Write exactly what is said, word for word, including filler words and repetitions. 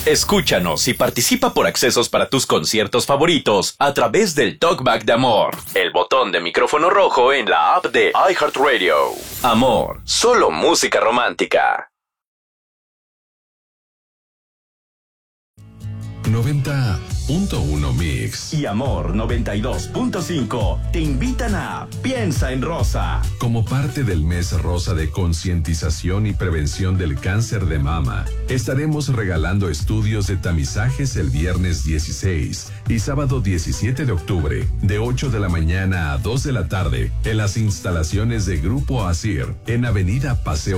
Escúchanos y participa por accesos para tus conciertos favoritos a través del Talkback de Amor, el botón de micrófono rojo en la app de iHeartRadio. Amor, solo música romántica. noventa punto uno Mix y Amor noventa y dos punto cinco te invitan a Piensa en Rosa. Como parte del mes rosa de concientización y prevención del cáncer de mama, estaremos regalando estudios de tamizajes el viernes dieciséis y sábado diecisiete de octubre, de ocho de la mañana a dos de la tarde, en las instalaciones de Grupo Asir, en Avenida Paseo